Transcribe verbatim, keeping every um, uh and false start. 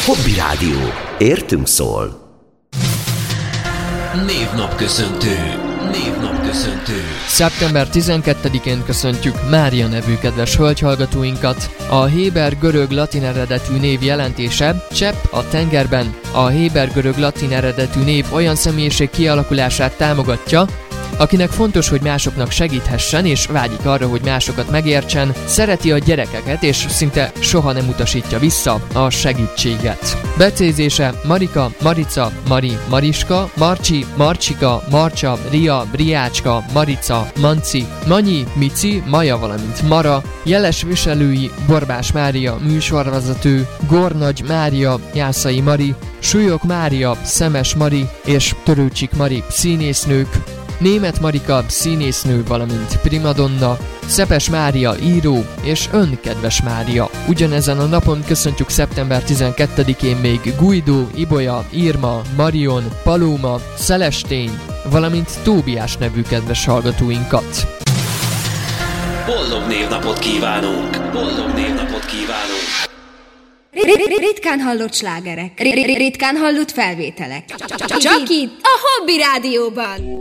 Hobby Rádió. Értünk szól. Névnapköszöntő. Névnapköszöntő. szeptember tizenkettedikén köszöntjük Mária nevű kedves hölgyhallgatóinkat. A héber-görög-latin eredetű név jelentése csepp a tengerben. A héber-görög-latin eredetű név olyan személyiség kialakulását támogatja, akinek fontos, hogy másoknak segíthessen, és vágyik arra, hogy másokat megértsen, szereti a gyerekeket, és szinte soha nem utasítja vissza a segítséget. Becézése Marika, Marica, Mari, Mariska, Marcsi, Marcsika, Marcsa, Ria, Briácska, Marica, Manci, Manyi, Mici, Maja, valamint Mara, jeles viselői Borbás Mária, műsorvezető, Gornagy Mária, Jászai Mari, Súlyok Mária, Szemes Mari és Törőcsik Mari színésznők, Németh Marika színésznő, valamint primadonna, Szepes Mária író és Ön kedves Mária. Ugyanezen a napon köszöntjük szeptember tizenkettedikén még Guido, Ibolya, Irma, Marion, Paloma, Szelestény, valamint Tóbiás nevű kedves hallgatóinkat. Boldog névnapot kívánunk! Boldog névnapot kívánunk! Ritkán hallott slágerek, ritkán hallott felvételek. Csak itt, a Hobby Rádióban.